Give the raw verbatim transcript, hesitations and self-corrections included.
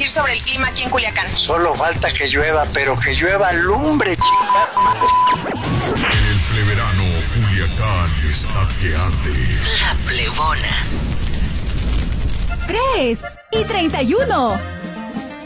decir sobre el clima aquí en Culiacán? Solo falta que llueva, pero que llueva lumbre, chica. El pleverano Culiacán está que arde. La Plebona. Tres y treinta y uno.